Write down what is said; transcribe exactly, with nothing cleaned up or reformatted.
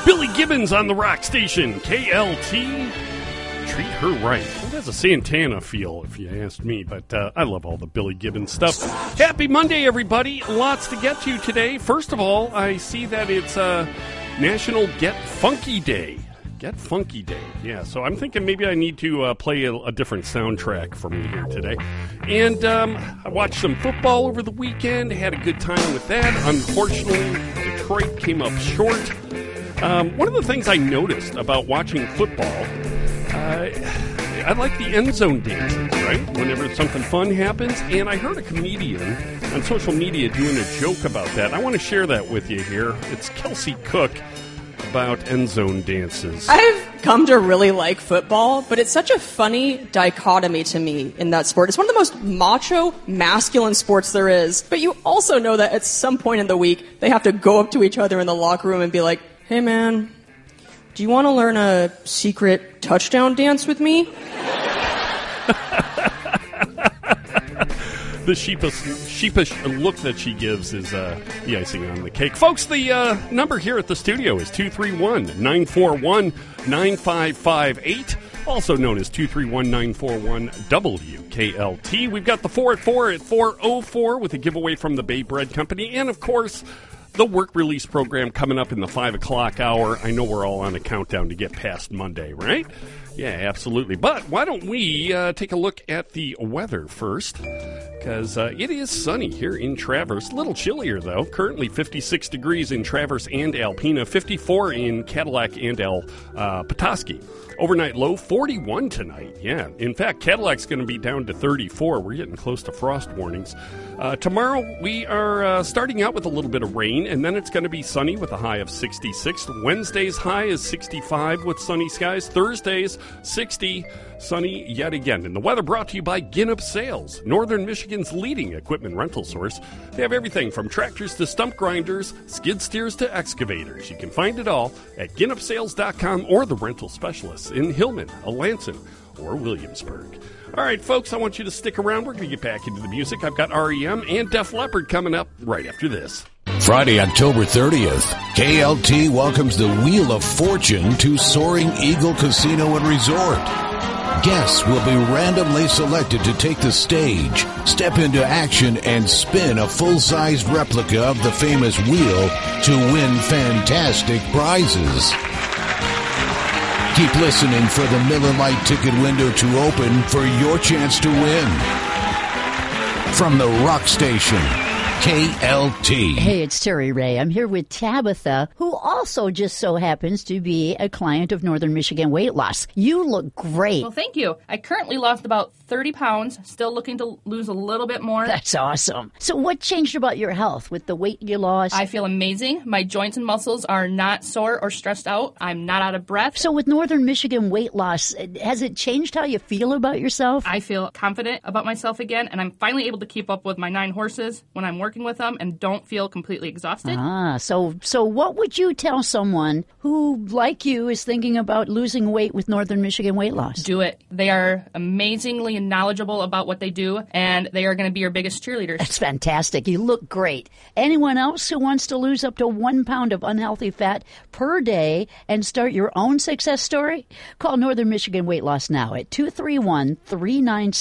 Billy Gibbons on the rock station, K L T. Treat her right. It has a Santana feel, if you ask me, but uh, I love all the Billy Gibbons stuff. Happy Monday, everybody. Lots to get to today. First of all, I see that it's uh, National Get Funky Day. Get Funky Day. Yeah, so I'm thinking maybe I need to uh, play a, a different soundtrack for me here today. And um, I watched some football over the weekend. Had a good time with that. Unfortunately, Detroit came up short. Um, one of the things I noticed about watching football, uh, I like the end zone dances, right? Whenever something fun happens. And I heard a comedian on social media doing a joke about that. I want to share that with you here. It's Kelsey Cook about end zone dances. I've come to really like football, but it's such a funny dichotomy to me in that sport. It's one of the most macho, masculine sports there is. But you also know that at some point in the week, they have to go up to each other in the locker room and be like, hey man, do you want to learn a secret touchdown dance with me? The sheepish, sheepish look that she gives is uh, the icing on the cake. Folks, the uh, number here at the studio is two three one, nine four one, nine five five eight, also known as two three one, nine four one, W K L T. We've got the four at four at four oh four with a giveaway from the Bay Bread Company. And, of course, the work release program coming up in the five o'clock hour. I know we're all on a countdown to get past Monday, right? Yeah, absolutely. But why don't we uh, take a look at the weather first? Because uh, it is sunny here in Traverse. A little chillier, though. Currently fifty-six degrees in Traverse and Alpena. fifty-four in Cadillac and El uh, Petoskey. Overnight low, forty-one tonight. Yeah. In fact, Cadillac's going to be down to thirty-four. We're getting close to frost warnings. Uh, tomorrow, we are uh, starting out with a little bit of rain, and then it's going to be sunny with a high of sixty-six. Wednesday's high is sixty-five with sunny skies. Thursday's sixty, sunny yet again. And the weather brought to you by Ginup Sales, Northern Michigan's leading equipment rental source. They have everything from tractors to stump grinders, skid steers to excavators. You can find it all at ginup sales dot com or the rental specialists in Hillman, Alanson, or Williamsburg. All right, folks, I want you to stick around. We're going to get back into the music. I've got R E M and Def Leppard coming up right after this. Friday, October thirtieth, K L T welcomes the Wheel of Fortune to Soaring Eagle Casino and Resort. Guests will be randomly selected to take the stage, step into action, and spin a full-sized replica of the famous wheel to win fantastic prizes. Keep listening for the Miller Lite ticket window to open for your chance to win. From the rock station, K L T. Hey, it's Terry Ray. I'm here with Tabitha, who also just so happens to be a client of Northern Michigan Weight Loss. You look great. Well, thank you. I currently lost about thirty pounds, still looking to lose a little bit more. That's awesome. So what changed about your health with the weight you lost? I feel amazing. My joints and muscles are not sore or stressed out. I'm not out of breath. So with Northern Michigan Weight Loss, has it changed how you feel about yourself? I feel confident about myself again, and I'm finally able to keep up with my nine horses when I'm working with them and don't feel completely exhausted. Ah, so so what would you tell someone who, like you, is thinking about losing weight with Northern Michigan Weight Loss? Do it. They are amazingly knowledgeable about what they do, and they are going to be your biggest cheerleaders. That's fantastic. You look great. Anyone else who wants to lose up to one pound of unhealthy fat per day and start your own success story? Call Northern Michigan Weight Loss now at two three one, three nine six